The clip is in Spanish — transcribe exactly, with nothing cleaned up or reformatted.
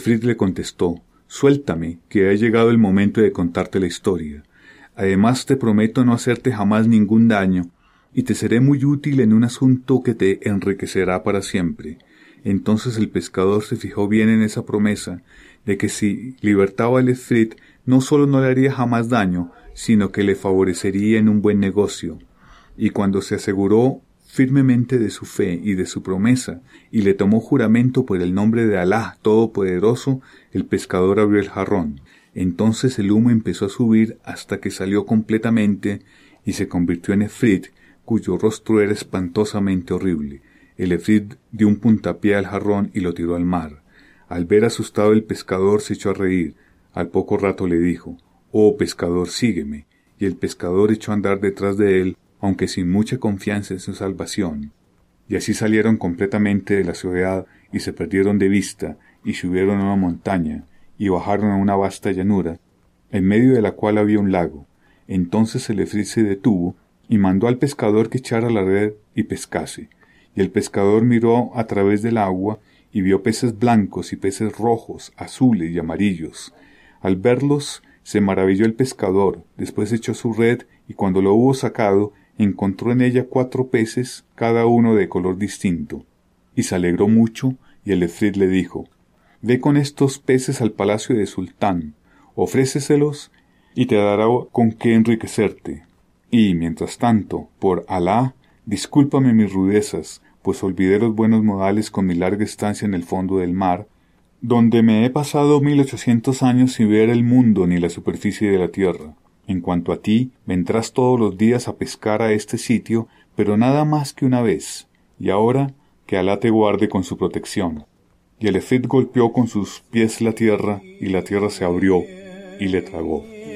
efrit le contestó: «Suéltame, que ha llegado el momento de contarte la historia. Además te prometo no hacerte jamás ningún daño, y te seré muy útil en un asunto que te enriquecerá para siempre». Entonces el pescador se fijó bien en esa promesa, de que si libertaba al efrit, no solo no le haría jamás daño, sino que le favorecería en un buen negocio. Y cuando se aseguró firmemente de su fe y de su promesa, y le tomó juramento por el nombre de Alá Todopoderoso, el pescador abrió el jarrón. Entonces el humo empezó a subir hasta que salió completamente y se convirtió en efrit, cuyo rostro era espantosamente horrible. El efrit dio un puntapié al jarrón y lo tiró al mar. Al ver asustado el pescador se echó a reír. Al poco rato le dijo: «Oh pescador, sígueme». Y el pescador echó a andar detrás de él, aunque sin mucha confianza en su salvación. Y así salieron completamente de la ciudad y se perdieron de vista, y subieron a una montaña, y bajaron a una vasta llanura, en medio de la cual había un lago. Entonces el efrit se detuvo, y mandó al pescador que echara la red y pescase. Y el pescador miró a través del agua, y vio peces blancos y peces rojos, azules y amarillos. Al verlos, se maravilló el pescador, después echó su red, y cuando lo hubo sacado, encontró en ella cuatro peces, cada uno de color distinto. Y se alegró mucho, y el efrit le dijo: «Ve con estos peces al palacio de sultán, ofréceselos, y te dará con qué enriquecerte. Y, mientras tanto, por Alá, discúlpame mis rudezas, pues olvidé los buenos modales con mi larga estancia en el fondo del mar, donde me he pasado mil ochocientos años sin ver el mundo ni la superficie de la tierra. En cuanto a ti, vendrás todos los días a pescar a este sitio, pero nada más que una vez. Y ahora, que Alá te guarde con su protección». Y el efrit golpeó con sus pies la tierra, y la tierra se abrió y le tragó.